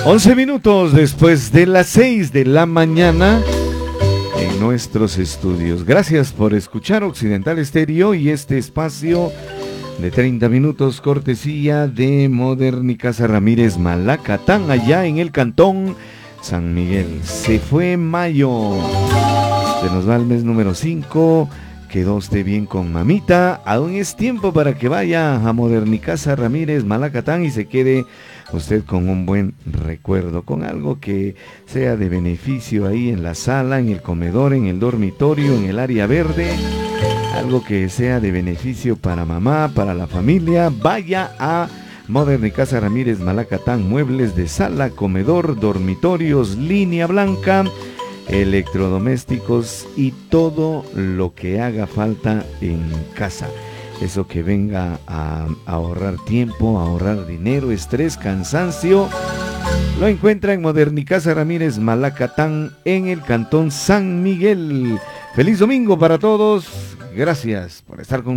11 minutos después de las 6 de la mañana en nuestros estudios. Gracias por escuchar Occidental Estéreo y este espacio de 30 minutos cortesía de Modern y Casa Ramírez Malacatán, allá en el cantón San Miguel. Se fue mayo, se nos va el mes número 5. Quedó usted bien con mamita. Aún es tiempo para que vaya a Modern y Casa Ramírez Malacatán y se quede usted con un buen recuerdo, con algo que sea de beneficio ahí en la sala, en el comedor, en el dormitorio, en el área verde. Algo que sea de beneficio para mamá, para la familia. Vaya a Modern y Casa Ramírez Malacatán. Muebles de sala, comedor, dormitorios, línea blanca, electrodomésticos y todo lo que haga falta en casa. Eso que venga a ahorrar tiempo, a ahorrar dinero, estrés, cansancio, lo encuentra en Modern y Casa Ramírez Malacatán, en el cantón San Miguel. Feliz domingo para todos. Gracias por estar con nosotros.